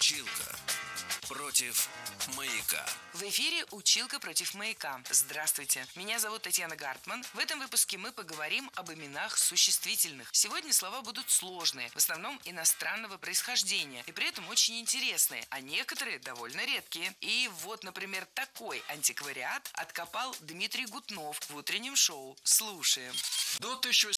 Училка против маяка. В эфире «Училка против маяка». Здравствуйте, меня зовут Татьяна Гартман. В этом выпуске мы поговорим об именах существительных. Сегодня слова будут сложные, в основном иностранного происхождения, и при этом очень интересные, а некоторые довольно редкие. И вот, например, такой антиквариат откопал Дмитрий Гутнов в утреннем шоу. Слушаем. До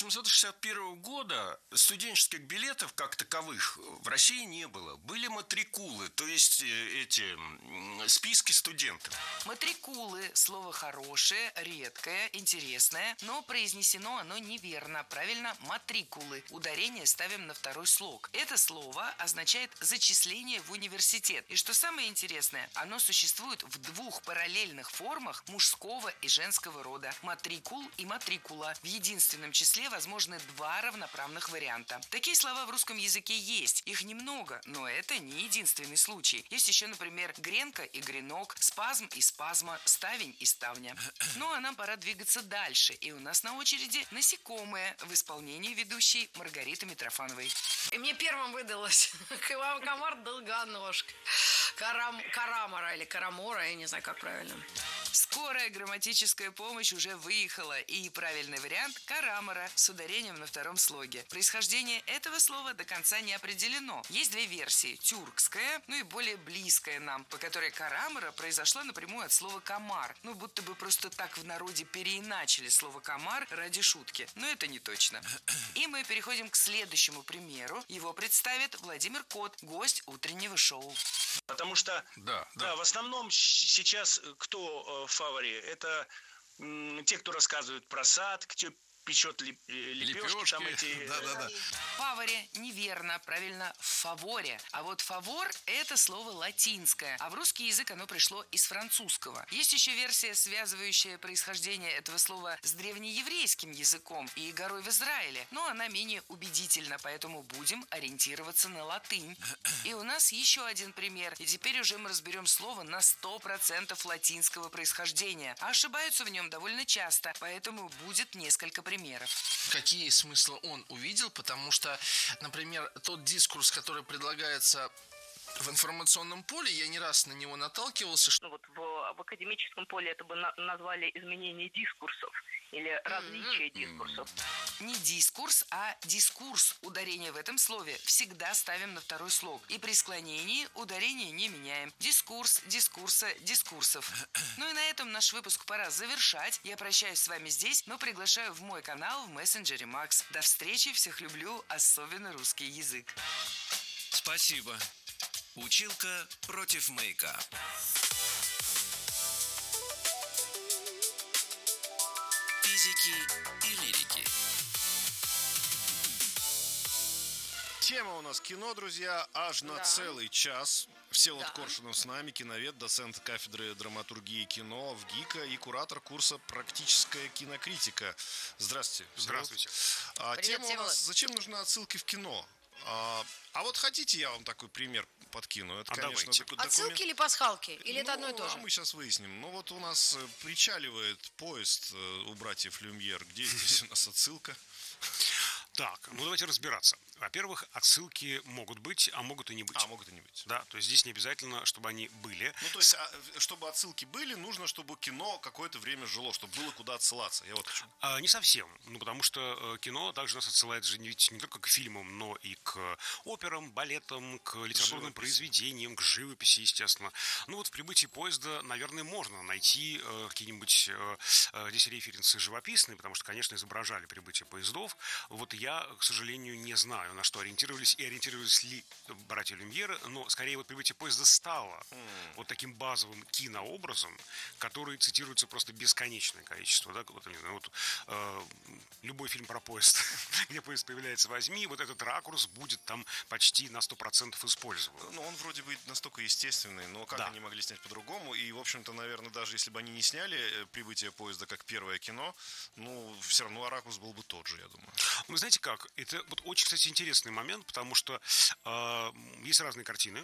1861 года студенческих билетов как таковых в России не было. Были матрикулы, то есть эти списки студентов. Матрикулы – слово хорошее, редкое, интересное, но произнесено оно неверно. Правильно, матрикулы. Ударение ставим на второй слог. Это слово означает зачисление в университет. И что самое интересное, оно существует в двух параллельных формах мужского и женского рода. Матрикул и матрикула. В единственном числе возможны два равноправных варианта. Такие слова в русском языке есть. Их немного, но это не единственный случай. Есть еще, например, гренка и гренок, спазм и спазма, ставень и ставня. Ну а нам пора двигаться дальше. И у нас на очереди насекомые в исполнении ведущей Маргариты Митрофановой. И мне первым выдалось комар-долгоножка. Карамора или карамора, я не знаю, как правильно. Скорая грамматическая помощь уже выехала, и правильный вариант – карамора с ударением на втором слоге. Происхождение этого слова до конца не определено. Есть две версии – тюркская, ну и более близкая нам, по которой карамора произошла напрямую от слова комар. Ну, будто бы просто так в народе переиначили слово комар ради шутки. Но это не точно. И мы переходим к следующему примеру. Его представит Владимир Кот, гость утреннего шоу. Потому что, да, в основном сейчас кто в фаворе? Это те, кто рассказывают про сад, кто печет лепешки. Там эти... Да. Фаворе неверно, правильно в фаворе. А вот фавор – это слово латинское, а в русский язык оно пришло из французского. Есть еще версия, связывающая происхождение этого слова с древнееврейским языком и горой в Израиле, но она менее убедительна, поэтому будем ориентироваться на латынь. И у нас еще один пример, и теперь уже мы разберем слово на 100% латинского происхождения. А ошибаются в нем довольно часто, поэтому будет несколько примеров. Какие смыслы он увидел, потому что, например, тот дискурс, который предлагается в информационном поле, я не раз на него наталкивался. В академическом поле это бы назвали изменение дискурсов или различие дискурсов. Не дискурс, а дискурс. Ударение в этом слове всегда ставим на второй слог. И при склонении ударение не меняем. Дискурс, дискурса, дискурсов. Ну и на этом наш выпуск пора завершать. Я прощаюсь с вами здесь, но приглашаю в мой канал в мессенджере Макс. До встречи, всех люблю, особенно русский язык. Спасибо. Училка против маяка. Физики и лирики. Тема у нас кино, друзья, аж на целый час. Всеволод Коршунов с нами, киновед, доцент кафедры драматургии и кино в ГИКа и куратор курса «Практическая кинокритика». Здравствуйте. Здравствуйте. Тема у нас «Зачем нужны отсылки в кино?». А вот хотите, я вам такой пример подкину? Это, конечно, отсылки или пасхалки? Или это одно и то же? Мы сейчас выясним. Ну вот у нас причаливает поезд у братьев Люмьер. Где здесь у нас отсылка? Так, давайте разбираться. Во-первых, отсылки могут быть, а могут и не быть. Могут и не быть. Да, то есть здесь не обязательно, чтобы они были. Ну, то есть, чтобы отсылки были, нужно, чтобы кино какое-то время жило, чтобы было куда отсылаться. Я вот хочу. Не совсем. Потому что кино также нас отсылает же не только к фильмам, но и к операм, балетам, к литературным произведениям, к живописи, естественно. Ну вот в «Прибытии поезда», наверное, можно найти какие-нибудь здесь референсы живописные, потому что, конечно, изображали прибытие поездов. Вот я, к сожалению, не знаю, на что ориентировались и ориентировались ли братья Люмьеры, но скорее вот «Прибытие поезда» стало вот таким базовым кинообразом, который цитируется просто бесконечное количество. Да? Любой фильм про поезд, где поезд появляется, возьми, вот этот ракурс будет там почти на 100% использован. Ну, он вроде бы настолько естественный, но как они могли снять по-другому? И, в общем-то, наверное, даже если бы они не сняли «Прибытие поезда» как первое кино, ну, все равно ракурс был бы тот же, я думаю. Вы знаете как? Это вот очень, кстати, интересный момент, потому что есть разные картины.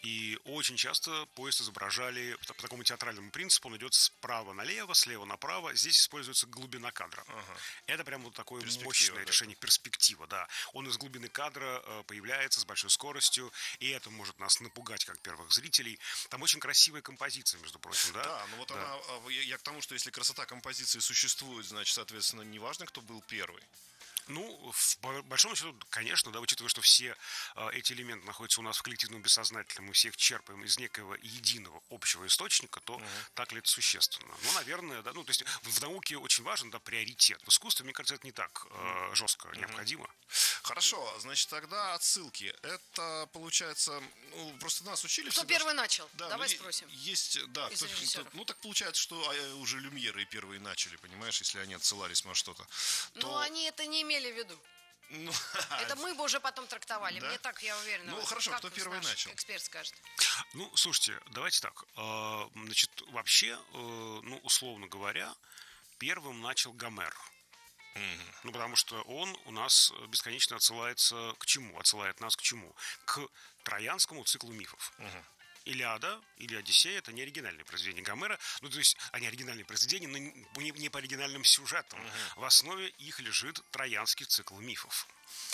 И очень часто поезд изображали по такому театральному принципу. Он идет справа налево, слева направо. Здесь используется глубина кадра. Это прям вот такое мощное решение, перспектива, да. Он из глубины кадра появляется с большой скоростью, и это может нас напугать, как первых зрителей. Там очень красивая композиция, между прочим, да? Да, ну вот она, я к тому, что если красота композиции существует, значит, соответственно, неважно, кто был первый. Ну, по большому счету, конечно, да, учитывая, что все эти элементы находятся у нас в коллективном бессознательном, мы всех черпаем из некого единого общего источника, то так ли это существенно? Ну, наверное, да, ну, то есть в науке очень важен, да, приоритет. В искусстве, мне кажется, это не так жестко необходимо. Хорошо, значит, тогда отсылки. Это, получается, ну, просто нас учили... Кто первый начал? Да, давай спросим. Есть, да, ну, так получается, что уже люмьеры первые начали, понимаешь, если они отсылались на что-то. Ну, они это не имели в виду. Ну, это мы бы уже потом трактовали. Да? Мне так, я уверена. Ну, хорошо, как кто первый начал? Эксперт скажет. Ну, слушайте, давайте так. Значит, вообще, ну, условно говоря, первым начал Гомер. Ну, потому что он у нас бесконечно отсылается к чему? Отсылает нас к чему? К троянскому циклу мифов. Илиада или Одиссея — это не оригинальные произведения Гомера. Ну, то есть они оригинальные произведения, но не по оригинальным сюжетам. В основе их лежит троянский цикл мифов.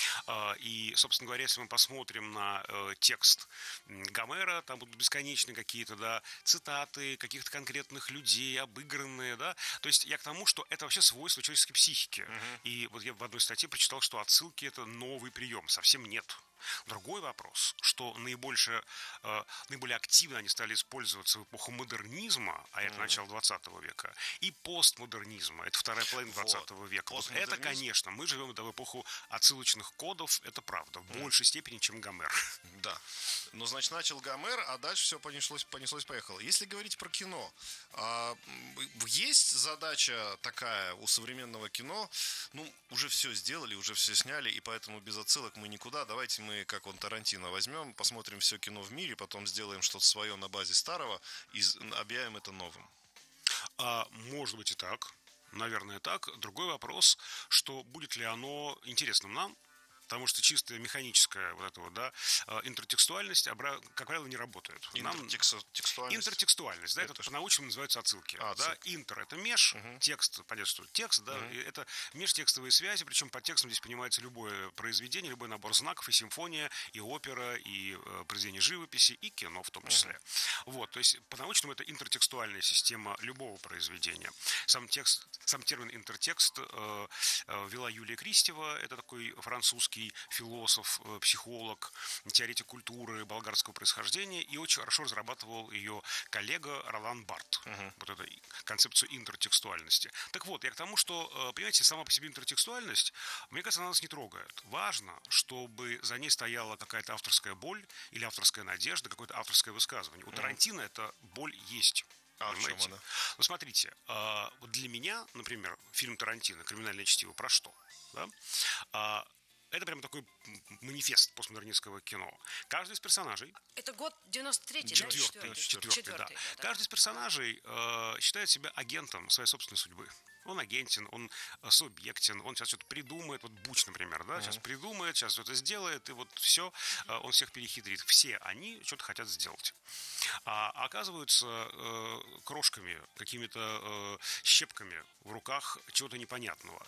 И, собственно говоря, если мы посмотрим на текст Гомера, там будут бесконечные какие-то, да, цитаты каких-то конкретных людей, обыгранные, да. То есть я к тому, что это вообще свойство человеческой психики. И вот я в одной статье прочитал, что отсылки — это новый прием. Совсем нет. Другой вопрос, что наиболее активно они стали использоваться в эпоху модернизма, а это начало 20 века, и постмодернизма, это вторая половина 20 века. Вот это, конечно, мы живем в эпоху отсылочных кодов, это правда, в большей степени, чем Гомер. Да. Ну, значит, начал Гомер, а дальше все понеслось, поехало. Если говорить про кино, есть задача такая у современного кино, ну, уже все сделали, уже все сняли, и поэтому без отсылок мы никуда. Давайте мы, как он Тарантино, возьмем, посмотрим все кино в мире, потом сделаем что-то свое на базе старого и объявим это новым. Может быть и так. Наверное, так. Другой вопрос, что будет ли оно интересным нам, потому что чисто механическая вот эта вот, да, интертекстуальность, как правило, не работает. Интертекстуальность, да, это по-научному называются отсылки. Да? Интер — это меж, текст, понятно, текст, да, и это межтекстовые связи, причем под текстом здесь понимается любое произведение, любой набор знаков, и симфония, и опера, и произведение живописи, и кино в том числе. Вот, то есть по-научному это интертекстуальная система любого произведения. Сам термин интертекст ввела Юлия Кристева, это такой французский философ, психолог, теоретик культуры болгарского происхождения, и очень хорошо разрабатывал ее коллега Ролан Барт. Вот эту концепцию интертекстуальности. Так вот, я к тому, что, понимаете, сама по себе интертекстуальность, мне кажется, она нас не трогает. Важно, чтобы за ней стояла какая-то авторская боль или авторская надежда, какое-то авторское высказывание. У Тарантино эта боль есть. А в чем она? Ну, смотрите, вот для меня, например, фильм Тарантино «Криминальное чтиво» про что? Да? Это прям такой манифест постмодернистского кино. Каждый из персонажей... Это год 93-й, Четвертый, да. Каждый из персонажей считает себя агентом своей собственной судьбы. Он агентен, он субъектен, он сейчас что-то придумает, вот Буч, например, да, сейчас придумает, сейчас что-то сделает, и вот все, он всех перехитрит. Все они что-то хотят сделать. А оказываются крошками, какими-то щепками в руках чего-то непонятного.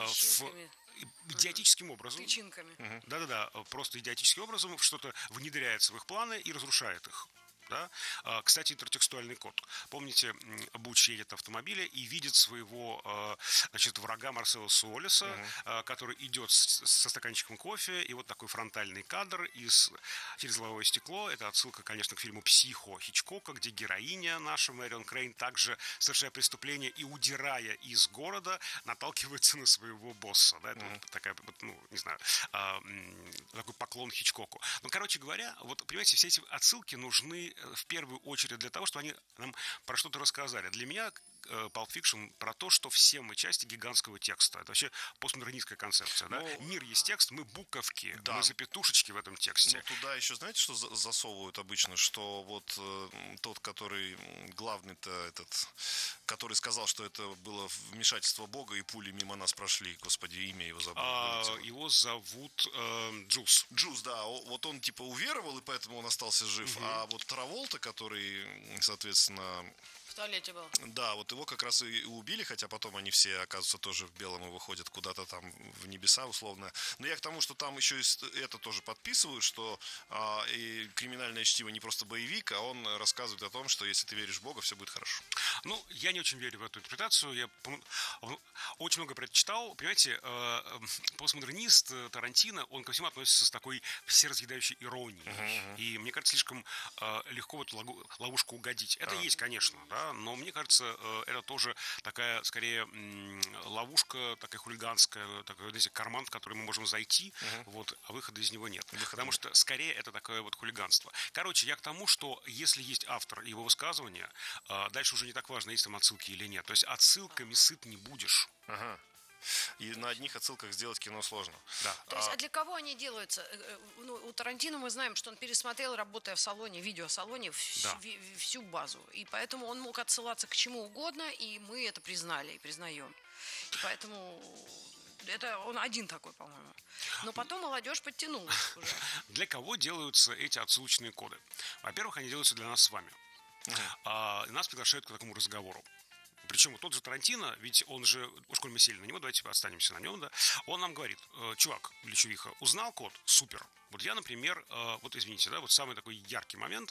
Идиотическим образом. Тычинками. Да-да-да, просто идиотическим образом что-то внедряется в их планы и разрушает их. Да? Кстати, интертекстуальный код. Помните, Буч едет в автомобиле и видит своего, значит, врага Марсело Суоллеса, который идет со стаканчиком кофе, и вот такой фронтальный кадр через лобовое стекло. Это отсылка, конечно, к фильму «Психо» Хичкока, где героиня наша Мэрион Крейн также, совершая преступление и удирая из города, наталкивается на своего босса. Да? Это вот такая, ну, не знаю, такой поклон Хичкоку. Ну, короче говоря, вот, понимаете, все эти отсылки нужны в первую очередь для того, чтобы они нам про что-то рассказали. Для меня Pulp Fiction про то, что все мы части гигантского текста. Это вообще постмодернистская концепция. Да? Мир есть текст, мы буковки, мы запятушечки в этом тексте. Туда еще, знаете, что засовывают обычно? Что вот тот, который главный-то этот, который сказал, что это было вмешательство Бога, и пули мимо нас прошли. Господи, имя его забыл. Его зовут Джуз. Джуз, да. Вот он типа уверовал, и поэтому он остался жив. А вот Траволта, который, соответственно... В туалете был. Да, вот его как раз и убили, хотя потом они все, оказывается, тоже в белом и выходят куда-то там в небеса, условно. Но я к тому, что там еще и это тоже подписывают, что и «Криминальное чтиво» не просто боевик, а он рассказывает о том, что если ты веришь в Бога, все будет хорошо. Ну, я не очень верю в эту интерпретацию. Я очень много про это читал. Понимаете, постмодернист Тарантино, он ко всему относится с такой всеразъедающей иронией. И мне кажется, слишком легко в эту ловушку угодить. Это есть, конечно, да, но мне кажется, это тоже такая, скорее, ловушка, такая хулиганская, такой, знаете, карман, в который мы можем зайти, вот, а выхода из него нет. Потому что, скорее, это такое вот хулиганство. Короче, я к тому, что если есть автор и его высказывания, дальше уже не так важно, есть там отсылки или нет. То есть отсылками сыт не будешь. И на одних отсылках сделать кино сложно. Да. То есть, а для кого они делаются? Ну, у Тарантино мы знаем, что он пересмотрел, работая в салоне, видеосалоне, всю базу. И поэтому он мог отсылаться к чему угодно, и мы это признали и признаем. И поэтому это он один такой, по-моему. Но потом молодежь подтянулась уже. Для кого делаются эти отсылочные коды? Во-первых, они делаются для нас с вами. Нас приглашают к такому разговору. Причем вот тот же Тарантино, ведь он же, уж коль мы сели на него, давайте останемся на нем, да, он нам говорит: чувак или чувиха, узнал код? Супер. Вот я, например, вот извините, да, вот самый такой яркий момент,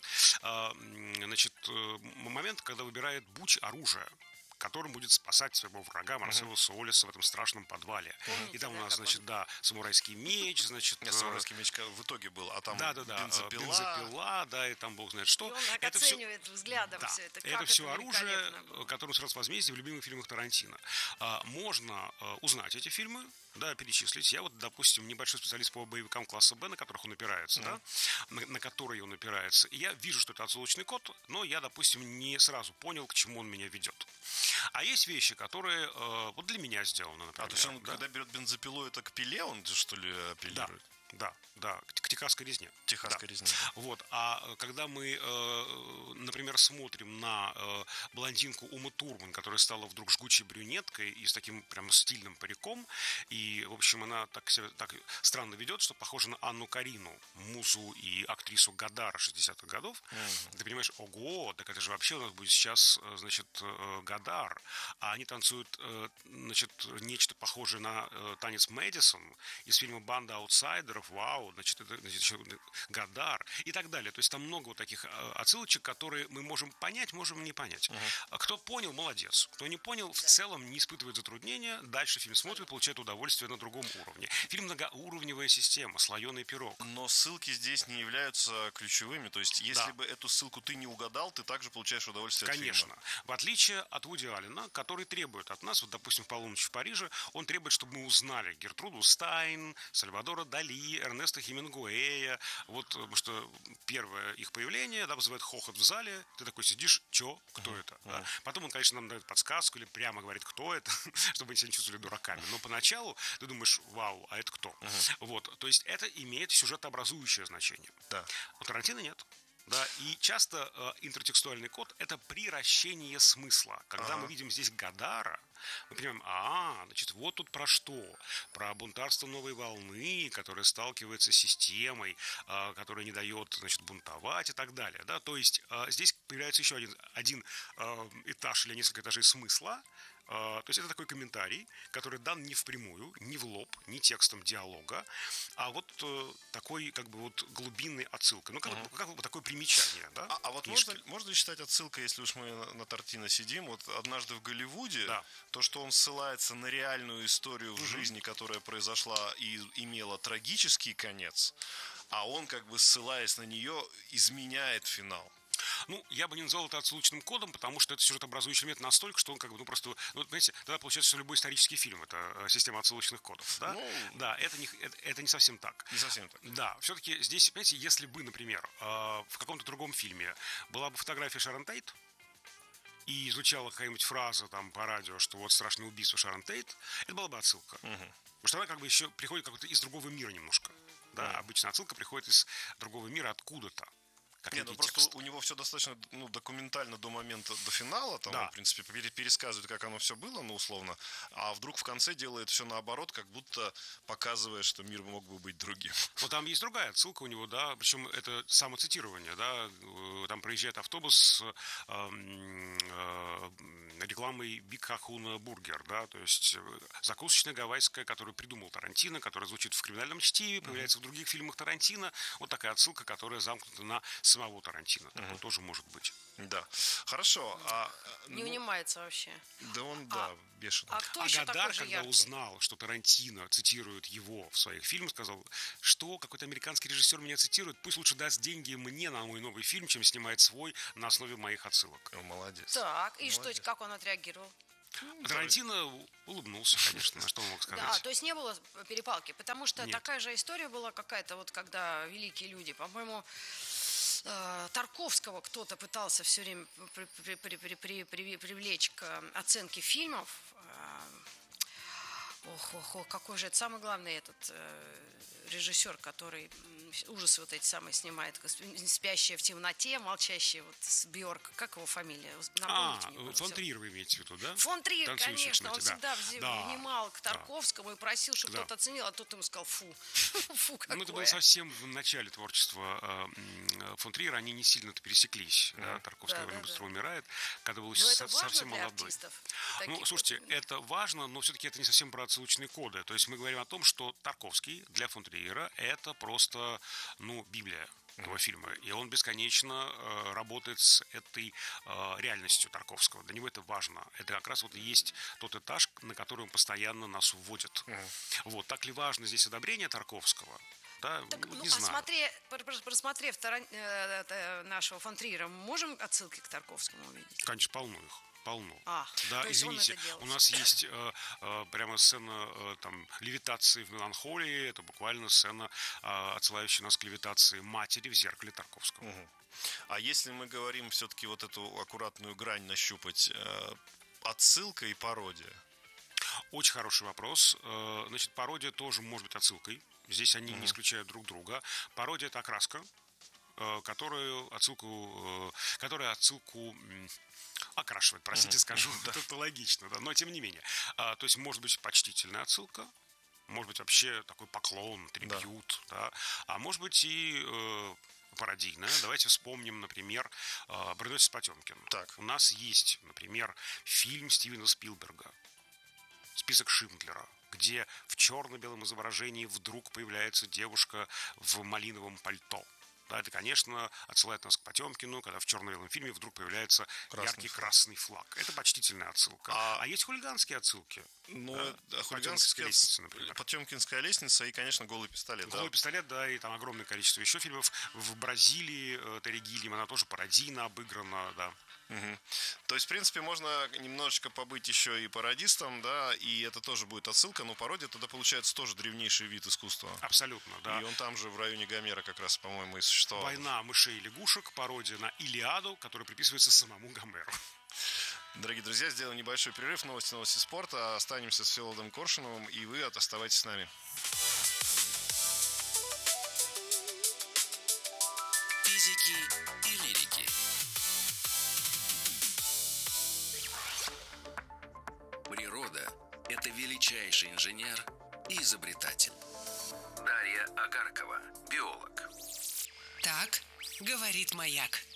значит, момент, когда выбирает Буч оружие, которым будет спасать своего врага Марселуса Уоллеса в этом страшном подвале. Помните, и там у нас, значит, самурайский меч, значит... Самурайский меч в итоге был, а там бензопила, да, и там бог знает что. И он это оценивает все, взглядом все это. Как это все оружие, которое сразу возмездие в любимых фильмах Тарантино. Можно узнать эти фильмы, да, перечислить. Я вот, допустим, небольшой специалист по боевикам класса Б, на которых он опирается, да, на которые он опирается. И я вижу, что это отсылочный код, но я, допустим, не сразу понял, к чему он меня ведет. А есть вещи, которые вот для меня сделаны, например. То есть он, когда берет бензопилу, это к пиле он, что ли, апеллирует? Да, к техасской резне. Техасской резне. Вот, а когда мы, например, смотрим на блондинку Уму Турман, которая стала вдруг жгучей брюнеткой и с таким прям стильным париком, и, в общем, она так себя так странно ведет, что похожа на Анну Карину, музу и актрису Годара 60-х годов. Ты понимаешь, ого, так это же вообще у нас будет сейчас, значит, Годар. А они танцуют, значит, нечто похожее на танец Мэдисон из фильма «Банда аутсайдеров». Вау, значит, это еще Годар и так далее. То есть там много вот таких отсылочек, которые мы можем понять, можем не понять. Кто понял, молодец. Кто не понял, в целом не испытывает затруднения. Дальше фильм смотрит, получает удовольствие на другом уровне. Фильм многоуровневая система, слоеный пирог. Но ссылки здесь не являются ключевыми. То есть, если бы эту ссылку ты не угадал, ты также получаешь удовольствие от фильма. Конечно. В отличие от Вуди Аллена, который требует от нас, вот, допустим, в «Полуночь в Париже», он требует, чтобы мы узнали Гертруду Стайн, Сальвадора Дали, Эрнеста Хемингуэя. Вот, потому что первое их появление, да, вызывает хохот в зале. Ты такой сидишь, кто это? Да? Потом он, конечно, нам дает подсказку или прямо говорит, кто это, чтобы они себя не чувствовали дураками. Но поначалу ты думаешь, вау, а это кто? Вот, то есть это имеет сюжетообразующее значение. Да. У Тарантино нет. Да, и часто интертекстуальный код – это приращение смысла. Когда мы видим здесь Годара, мы понимаем, значит, вот тут про что? Про бунтарство новой волны, которая сталкивается с системой, которая не дает, значит, бунтовать и так далее. Да? То есть здесь появляется еще один этаж или несколько этажей смысла. То есть это такой комментарий, который дан не впрямую, не в лоб, не текстом диалога, а вот такой как бы вот глубинной отсылкой. Ну, как бы такое примечание, да? А вот можно ли считать отсылкой, если уж мы на Тарантино сидим, вот «Однажды в Голливуде», то, что он ссылается на реальную историю в жизни, которая произошла и имела трагический конец, а он, как бы ссылаясь на нее, изменяет финал. Ну, я бы не назвал это отсылочным кодом, потому что это сюжетообразующий элемент настолько, что он как бы, ну, просто, ну, знаете, тогда получается, что любой исторический фильм – это система отсылочных кодов, да? Да, это не совсем так. Не совсем так. Да, все-таки здесь, понимаете, если бы, например, в каком-то другом фильме была бы фотография Шарон Тейт, и звучала какая-нибудь фраза там по радио, что вот страшное убийство Шарон Тейт, это была бы отсылка. Потому что она как бы еще приходит как-то из другого мира немножко. Да, обычно отсылка приходит из другого мира откуда-то. Нет, ну просто у него все достаточно документально до момента, до финала. Там он, в принципе, пересказывает, как оно все было, условно. А вдруг в конце делает все наоборот, как будто показывая, что мир мог бы быть другим. Вот там есть другая отсылка у него, да, причем это самоцитирование, да. Там проезжает автобус с рекламой Биг Хахуна Бургер, да, то есть закусочная гавайская, которую придумал Тарантино, которая звучит в «Криминальном чтиве», появляется в других фильмах Тарантино. Вот такая отсылка, которая замкнута на самого Тарантино. Такое тоже может быть. Да. Хорошо. Не унимается вообще. Да он, бешеный. А кто еще Годар, такой же когда яркий? узнал, что Тарантино цитирует его в своих фильмах, сказал, что какой-то американский режиссер меня цитирует, пусть лучше даст деньги мне на мой новый фильм, чем снимает свой на основе моих отсылок. Молодец. Так, и что, как он отреагировал? Тарантино улыбнулся, конечно, на что он мог сказать. Да, то есть не было перепалки, потому что такая же история была какая-то, вот когда великие люди, по-моему, Тарковского кто-то пытался все время привлечь к оценке фильмов. Какой же это самый главный этот режиссер, который ужасы вот эти самые снимает, «Спящая в темноте», «Молчащая», вот с Бьорк, как его фамилия? Фон Триер вы имеете в виду, да? Фон Триер, конечно, он всегда Да. внимал к Тарковскому и просил, чтобы кто-то оценил, а тот ему сказал, фу, какое. Это было совсем в начале творчества фон Триера, они не сильно-то пересеклись. Тарковский довольно быстро умирает, когда был совсем молодой. Слушайте, это важно, но все-таки это не совсем про отсылочные коды. То есть мы говорим о том, что Тарковский для фон Триера это просто, Библия этого фильма. И он бесконечно работает с этой реальностью Тарковского. Для него это важно. Это как раз вот и есть тот этаж, на который он постоянно нас вводит. Вот. Так ли важно здесь одобрение Тарковского? Да, так, не знаю. Просмотрев нашего фон Триера, можем отсылки к Тарковскому увидеть? Конечно, полно их. Полно. Да, извините, у нас есть прямо сцена левитации в «Меланхолии». Это буквально сцена, отсылающая нас к левитации матери в «Зеркале» Тарковского. А если мы говорим все-таки вот эту аккуратную грань нащупать, отсылка и пародия? Очень хороший вопрос. Значит, пародия тоже может быть отсылкой. Здесь они не исключают друг друга. Пародия – это окраска, которая отсылку окрашивает, простите, скажу, это логично, да, но тем не менее. То есть может быть почтительная отсылка, может быть вообще такой поклон, трибьют, да, а может быть и пародийная. Давайте вспомним, например, «Броненосец Потемкин». У нас есть, например, фильм Стивена Спилберга «Список Шиндлера», где в черно-белом изображении вдруг появляется девушка в малиновом пальто. Да, это, конечно, отсылает нас к Потемкину, когда в черно-белом фильме вдруг появляется яркий красный флаг. Это почтительная отсылка. А есть хулиганские отсылки. Хулиганская лестница, например. Потемкинская лестница и, конечно, «Голый пистолет». «Голый пистолет», да, и там огромное количество еще фильмов. В Бразилии Терри Гиллиам, она тоже пародийно обыграна, да. То есть, в принципе, можно немножечко побыть еще и пародистом, да, и это тоже будет отсылка, но пародия тогда получается тоже древнейший вид искусства. Абсолютно, да. И он там же в районе Гомера как раз, по-моему, и существовал. «Война мышей и лягушек», пародия на «Илиаду», которая приписывается самому Гомеру. Дорогие друзья, сделаем небольшой перерыв. Новости спорта. Останемся с Всеволодом Коршуновым, и вы оставайтесь с нами. Физики и лирики. Природа – это величайший инженер и изобретатель. Дарья Агаркова, биолог. Так говорит «Маяк».